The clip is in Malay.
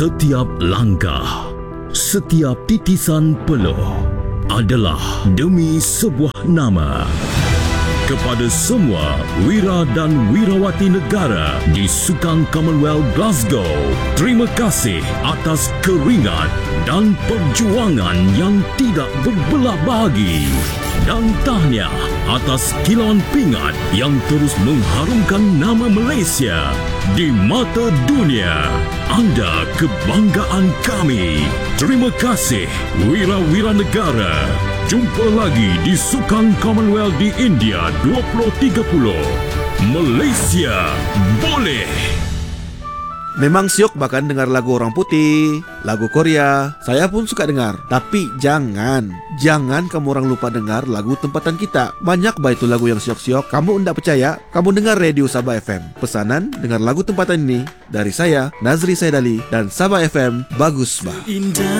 Setiap langkah, setiap titisan peluh adalah demi sebuah nama. Kepada semua wira dan wirawati negara di Sukan Commonwealth Glasgow, terima kasih atas keringat dan perjuangan yang tidak berbelah bagi. Dan tahniah atas kilauan pingat yang terus mengharumkan nama Malaysia di mata dunia. Anda kebanggaan kami. Terima kasih wira-wira negara. Jumpa lagi di Sukan Commonwealth di India 2030. Malaysia boleh. Memang syok bahkan dengar lagu orang putih, lagu Korea. Saya pun suka dengar. Tapi jangan kamu orang lupa dengar lagu tempatan kita. Banyak bah itu lagu yang syok-syok. Kamu tidak percaya? Kamu dengar Radio Sabah FM. Pesanan dengar lagu tempatan ini dari saya, Nazri Saidali, dan Sabah FM bagus bah.